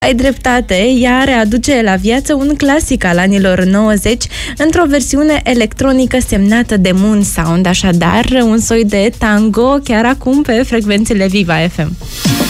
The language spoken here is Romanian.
Ai dreptate, ea readuce la viață un clasic al anilor 90 într-o versiune electronică semnată de Moon Sound, așadar un soi de tango chiar acum pe frecvențele Viva FM.